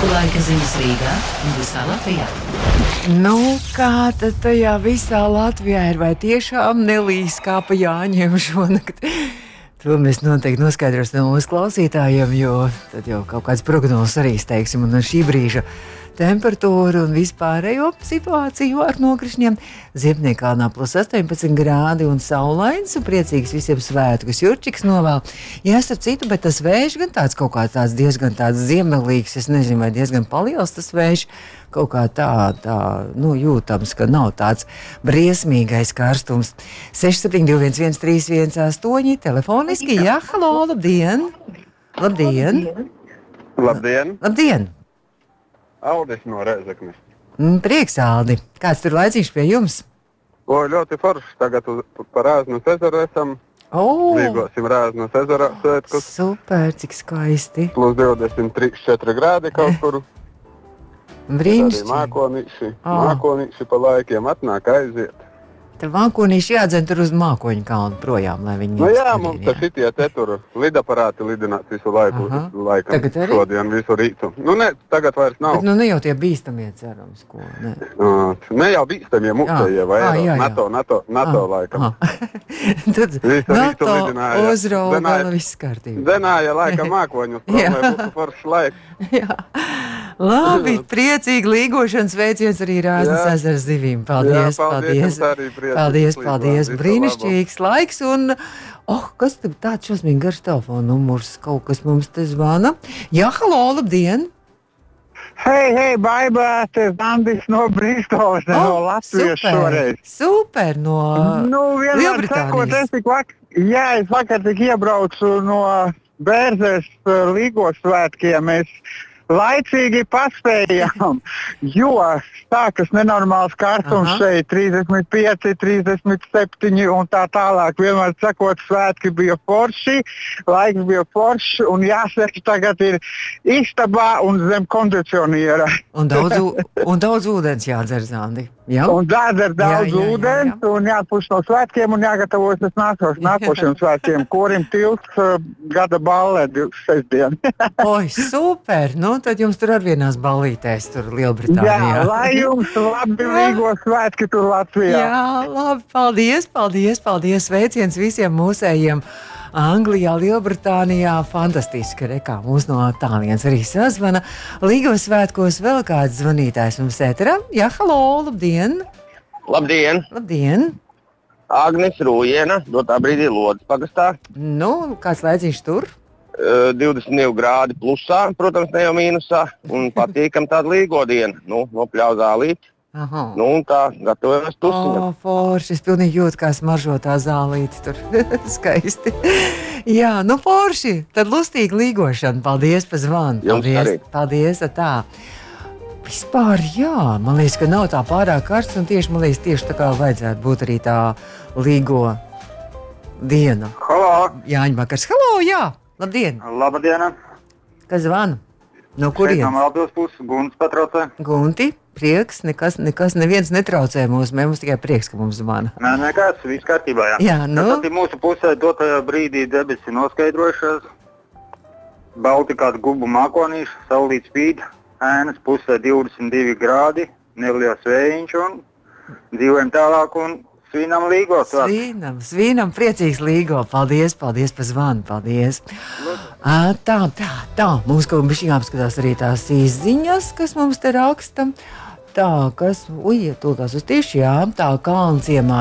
Laika ziņas Rīgā un visā Latvijā. Nu, kā tad tajā visā Latvijā ir? Vai tiešām nelīs kā pa Jāņiem šonakt? To mēs noteikti noskaidrosim no mūsu klausītājiem, jo tad jau kaut kāds prognozes arī izteiksim. Un no šī brīža temperatūra un vispārējo situāciju ar nokrišņiem. Ziepniekkalnā plus 18 grādi un saulains un priecīgs visiem svētkus. Jurčiks novēl. Jā, starp citu, bet tas vējš gan tāds kaut kā tāds diezgan tāds ziemeļīgs. Es nezinu, vai diezgan paliels tas vējš. Kaut kā tā jūtams, ka nav tāds briesmīgais karstums. 6721 131 8, telefoniski, jā, halo, labdien! Labdien! Labdien! Labdien! Aldis no Rēzeknes. Prieks, Aldi. Kāds tur laicīgs pie jums? Ļoti forši. Tagad par Rēzeknes ezeru esam. Līgosim Rēzeknes ezerā svētkus. Super, cik skaisti. Plus 23,4 grādi kaut kur. Brīnišķīgi. Mākonīši pa laikiem atnāk aiziet. Tad mākonīši jādzen tur uz Mākoņu kalnu projām, lai viņi... Nu jā, mums tas šitie te tur lidaparāti lidināt visu laiku, laikam, šodien, visu rītu. Nu ne, tagad vairs nav. Bet ne jau tie bīstamie cerams, ko, ne? Ne jau bīstamie mutējie vai NATO laikam. Tad NATO uzraugala viss kārtībā. Zenāja laikam mākoņus, lai būtu foršs laiks. Jā. Labi, priecīgi līgošanas veiciens arī Rēzeknes ezera zivīm. Paldies, paldies. Brīnišķīgs laiks un, kas tad tāds šausmīgi garš telefona numurs, kaut kas mums te zvana. Jā, halo, labdien! Hei, Baiba, tas Andis no Brīstolas, no Latvijas šoreiz. Super, no Lielbritānijas. Es vakar tik iebraucu no Bērzes Līgo svētkiem. Mēs laicīgi paspējām, jo sākas nenormāls karstums šeit, 35, 37 un tā tālāk. Vienmēr sakot, svētki bija forši, laiks bija foršs un jāsaka, tagad ir istabā un zem kondicioniera. Un daudz ūdens jādzer, Zandi. Ja? Un jādzer daudz ūdens un jāatpūš no svētkiem un jāgatavojas nākošiem svētkiem. Korim Tilts gada ballē 6 Oi, super! Nu, tad jums tur ar vienās ballītēs tur Lielbritānijā. Jā, lai jums labi Līgo svētki tur Latvijā. Jā, labi, paldies. Sveiciens visiem mūsējiem Anglijā, Lielbritānijā. Fantastiski, rekā mūs no tālienes arī sazvana. Līgo svētkos vēl kāds zvanītājs mums ēterā. Jā, halo, labdien! Labdien! Agnes Rūjiena, dotā brīdī Lodes pagastā. Nu, kāds laicīgs tur? 22 grādi plusā, protams, ne jau mīnusā, un patīkam tāda Līgo diena. Nopļauj zālīti. Nu, un tā, gatavojamies tusiņam. Forši, es pilnīgi jūtu, kā smaržo tā zālīti tur. Skaisti. Jā, nu forši, tad lustīgi līgošana. Paldies par zvanu. Jums arī. Paldies, tā. Vispār, jā, man liekas, ka nav tā pārāk karsts, un tieši tā kā vajadzētu būt arī tā Līgo diena. Halo! Jāņa vakars. Halo, jā! Labdien! Labdien! Kas zvana? No kurienes? Šeit no Melbils puses, Gunts patraucē. Gunti, prieks, neviens netraucē mums tikai prieks, ka mums zvana. Nē, nekas, viss kārtībā, jā. Jā, nu? Tad mūsu pusē dotajā brīdī debesi noskaidrojušās. Balti kādu gubu mākonīšu, saulīt spīd, ēnas pusē 22 grādi, neliels vējiņš un dzīvojam tālāk un svinam Līgo. Svinam, priecīgs Līgo. Paldies par zvanu, paldies. Tā, mums kaut bišķi jāapskatās arī tās izziņas, kas mums te raksta. Tā, kas, tūlkās uz tieši, jā, tā Kalnciemā